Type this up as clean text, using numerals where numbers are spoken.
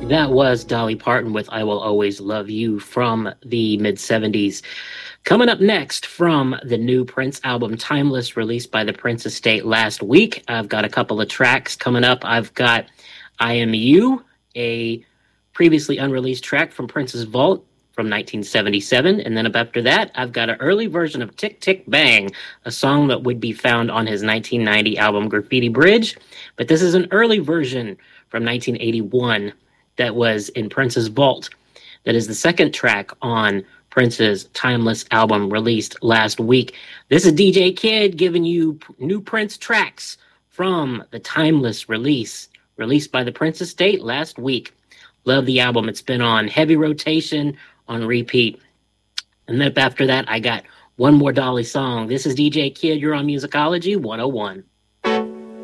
That was Dolly Parton with I Will Always Love You from the mid 70s. Coming up next from the new Prince album Timeless, released by the Prince Estate last week, I've got a couple of tracks coming up. I've got I Am You, a previously unreleased track from Prince's Vault from 1977. And then up after that, I've got an early version of Tick Tick Bang, a song that would be found on his 1990 album Graffiti Bridge. But this is an early version from 1981 that was in Prince's Vault. That is the second track on Prince's Timeless album released last week. This is DJ Kid giving you new Prince tracks from the Timeless release, released by the Prince Estate last week. Love the album. It's been on heavy rotation, on repeat. And then after that, I got one more Dolly song. This is DJ Kid. You're on Musicology 101.